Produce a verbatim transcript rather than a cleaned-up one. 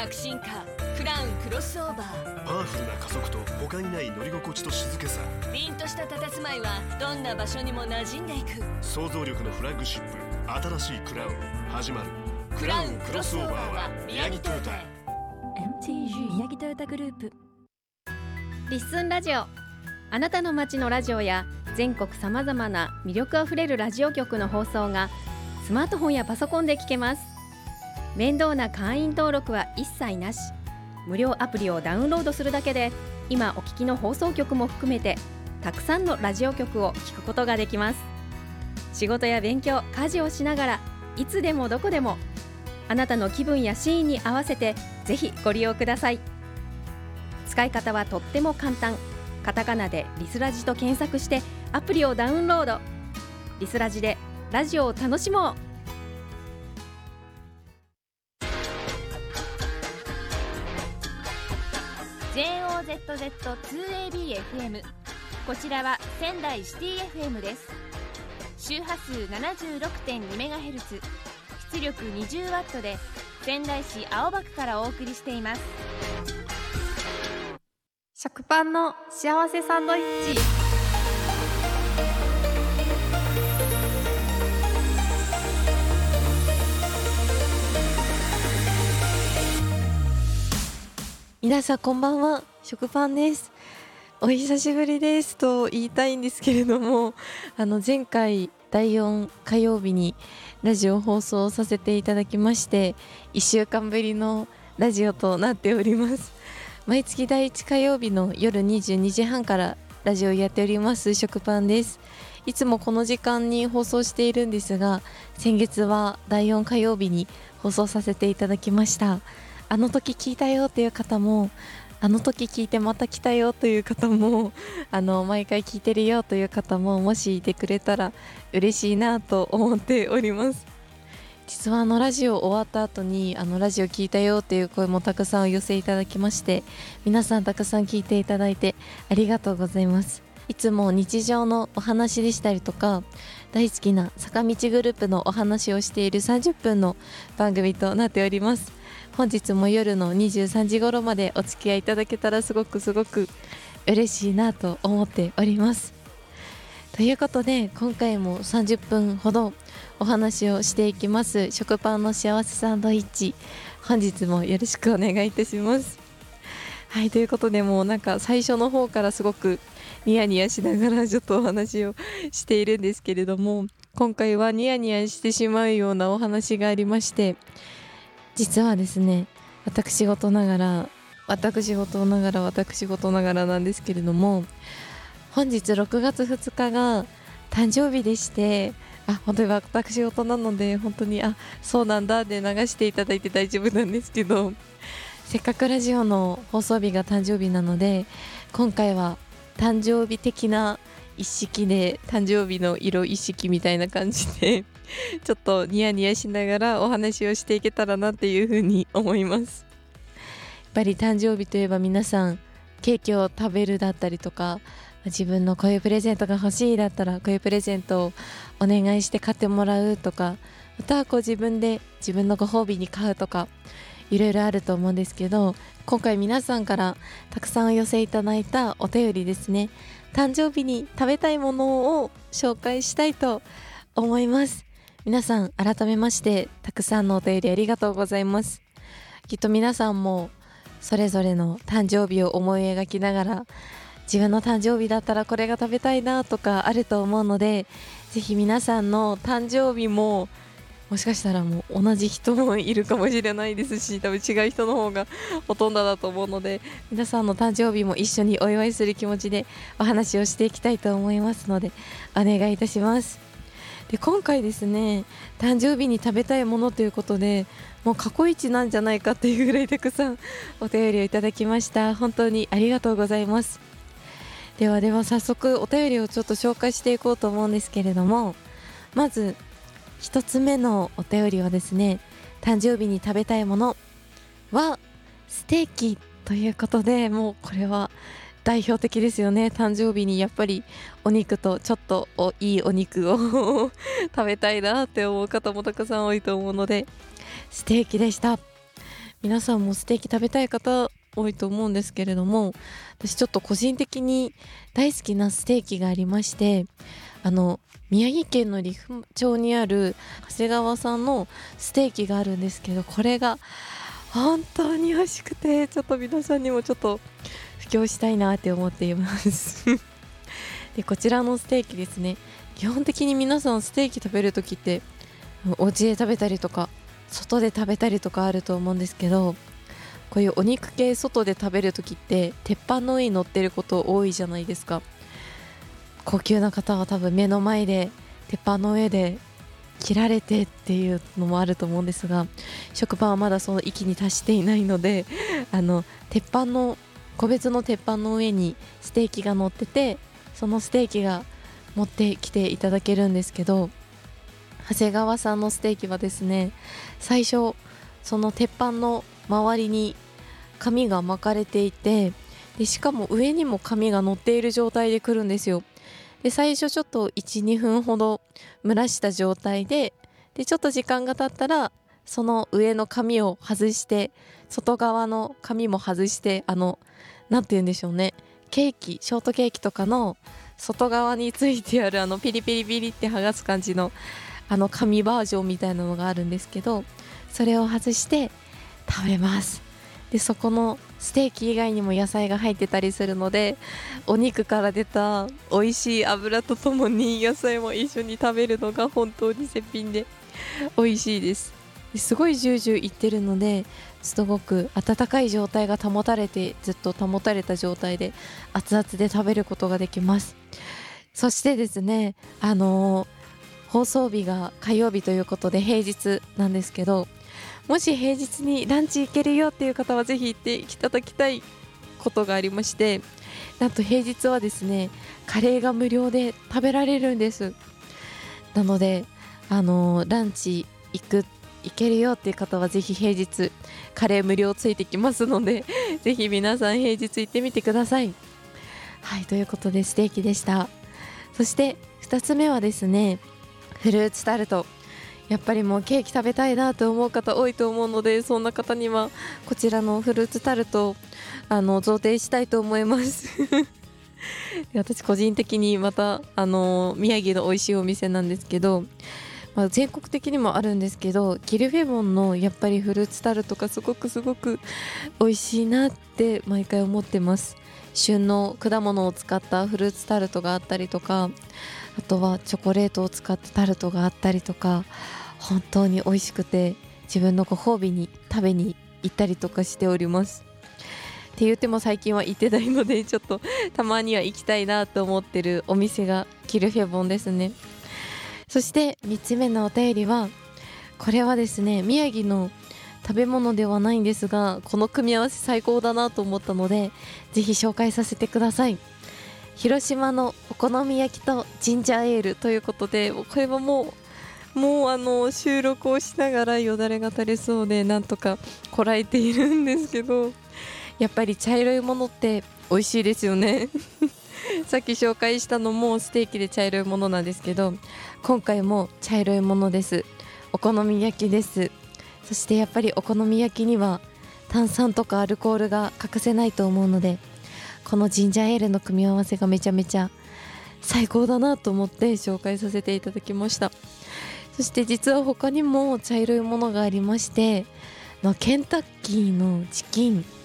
革新化クラウンクロスオーバー。 パワフルな加速と他にない乗り心地と静けさ。 凛とした佇まいはどんな場所にも馴染んでいく。 想像力のフラッグシップ、新しいクラウン始まる。 クラウンクロスオーバーは宮城トヨタ。 エムティージー 宮城トヨタグループ。 リッスンラジオ、あなたの街のラジオや全国さまざまな魅力あふれるラジオ局の放送がスマートフォンやパソコンで聞けます。面倒な会員登録は一切なし。無料アプリをダウンロードするだけで今お聞きの放送局も含めてたくさんのラジオ局を聞くことができます。仕事や勉強、家事をしながらいつでもどこでもあなたの気分やシーンに合わせてぜひご利用ください。使い方はとっても簡単。カタカナでリスラジと検索してアプリをダウンロード。リスラジでラジオを楽しもう。 ジェイオーゼットゼットツーエービーエフエム、 こちらは仙台シティ エフエム です。周波数 ななじゅうろくてんにメガヘルツ、 出力 にじゅうワット で仙台市青葉区からお送りしています。 食パンの幸せサンドイッチ。 皆さんこんばんは、食パンです。お久しぶりですと言いたいんですけれども、あの前回だいよん火曜日にラジオ放送させていただきまして、いっしゅうかんぶりのラジオとなっております。毎月だいいち火曜日の夜にじゅうにじはんからラジオをやっております食パンです。いつもこの時間に放送しているんですが、先月はだいよん火曜日に放送させていただきました。あの時聞いたよという方も、あの時聞いてまた来たよという方も、あの毎回聞いてるよという方ももしいてくれたら嬉しいなと思っております。実はあのラジオ終わった後にあのラジオ聞いたよっていう声もたくさんお寄せいただきまして、皆さんたくさん聞いていただいてありがとうございます。いつも日常のお話でしたりとか、大好きな坂道グループのお話をしているさんじゅっぷんの番組となっております。本日も夜のにじゅうさんじ頃までお付き合いいただけたらすごくすごく嬉しいなと思っております。ということで今回もさんじゅっぷんほどお話をしていきます食パンの幸せサンドイッチ、本日もよろしくお願いいたします。はい、ということでもうなんか最初の方からすごくニヤニヤしながらちょっとお話をしているんですけれども、今回はニヤニヤしてしまうようなお話がありまして、実はですね、私事ながら私事ながら私事ながらなんですけれども、本日ろくがつふつかが誕生日でして、あ、本当に私事なので本当にあ、そうなんだで流していただいて大丈夫なんですけど、せっかくラジオの放送日が誕生日なので、今回は誕生日的な一式で、誕生日の色一式みたいな感じでちょっとニヤニヤしながらお話をしていけたらなっていうふうに思います。やっぱり誕生日といえば皆さんケーキを食べるだったりとか、自分のこういうプレゼントが欲しいだったらこういうプレゼントをお願いして買ってもらうとか、またはこう自分で自分のご褒美に買うとか、いろいろあると思うんですけど、今回皆さんからたくさんお寄せいただいたお便りですね、誕生日に食べたいものを紹介したいと思います。皆さん改めましてたくさんのお便りありがとうございます。きっと皆さんもそれぞれの誕生日を思い描きながら、自分の誕生日だったらこれが食べたいなとかあると思うので、ぜひ皆さんの誕生日ももしかしたらもう同じ人もいるかもしれないですし、多分違う人の方がほとんどだと思うので、皆さんの誕生日も一緒にお祝いする気持ちでお話をしていきたいと思いますのでお願いいたします。で、今回ですね、誕生日に食べたいものということで、もう過去一なんじゃないかっていうぐらいたくさんお便りをいただきました。本当にありがとうございます。ではでは早速お便りをちょっと紹介していこうと思うんですけれども、まず一つ目のお便りはですね、誕生日に食べたいものはステーキということで、もうこれは代表的ですよね。誕生日にやっぱりお肉とちょっとおいいお肉を食べたいなって思う方もたくさん多いと思うので、ステーキでした。 皆さんもステーキ食べたい方多いと思うんですけれども、私ちょっと個人的に大好きなステーキがありまして、あの宮城県の利府町にある長谷川さんのステーキがあるんですけど、これが本当に美味しくて、ちょっと皆さんにもちょっと布教したいなって思っていますでこちらのステーキですね、基本的に皆さんステーキ食べるときってお家で食べたりとか外で食べたりとかあると思うんですけど、こういうお肉系外で食べるときって鉄板の上に乗ってること多いじゃないですか。高級な方は多分目の前で鉄板の上で切られてっていうのもあると思うんですが、食パンはまだその域に達していないので、あの鉄板の個別の鉄板の上にステーキが乗ってて、そのステーキが持ってきていただけるんですけど、長谷川さんのステーキはですね、最初その鉄板の周りに紙が巻かれていて、でしかも上にも紙が乗っている状態で来るんですよ。で最初ちょっと いちにふんほど蒸らした状態で、でちょっと時間が経ったらその上の紙を外して、外側の紙も外して、あのなんて言うんでしょうね、ケーキショートケーキとかの外側についてあるあのピリピリピリって剥がす感じのあの紙バージョンみたいなのがあるんですけど、それを外して食べます。でそこのステーキ以外にも野菜が入ってたりするので、お肉から出た美味しい油とともに野菜も一緒に食べるのが本当に絶品で美味しいです。ですごいジュージューいってるので、すごく温かい状態が保たれて、ずっと保たれた状態で熱々で食べることができます。そしてですね、あのー、放送日が火曜日ということで平日なんですけど、もし平日にランチ行けるよっていう方はぜひ行っていただきたいことがありまして、なんと平日はですね、カレーが無料で食べられるんです。なので、あのー、ランチ行く行けるよっていう方はぜひ平日カレー無料ついてきますのでぜひ皆さん平日行ってみてください。はい、ということでステーキでした。そしてふたつめはですね、フルーツタルト。やっぱりもうケーキ食べたいなと思う方多いと思うので、そんな方にはこちらのフルーツタルトをあの贈呈したいと思います私個人的にまたあの宮城の美味しいお店なんですけど、まあ、全国的にもあるんですけど、キルフェボンのやっぱりフルーツタルトがすごくすごく美味しいなって毎回思ってます。旬の果物を使ったフルーツタルトがあったりとか、あとはチョコレートを使ったタルトがあったりとか、本当に美味しくて自分のご褒美に食べに行ったりとかしております。って言っても最近は行ってないので、ちょっとたまには行きたいなと思ってるお店がキルフェボンですね。そしてみっつめのお便りは、これはですね、宮城の食べ物ではないんですが、この組み合わせ最高だなと思ったのでぜひ紹介させてください。広島のお好み焼きとジンジャーエールということで、これはもうもうあの収録をしながらよだれが垂れそうでなんとかこらえているんですけど、やっぱり茶色いものって美味しいですよねさっき紹介したのもステーキで茶色いものなんですけど、今回も茶色いものです。お好み焼きです。そしてやっぱりお好み焼きには炭酸とかアルコールが欠かせないと思うので、このジンジャーエールの組み合わせがめちゃめちゃ最高だなと思って紹介させていただきました。そして実は他にも茶色いものがありまして、ケンタッキーのチキン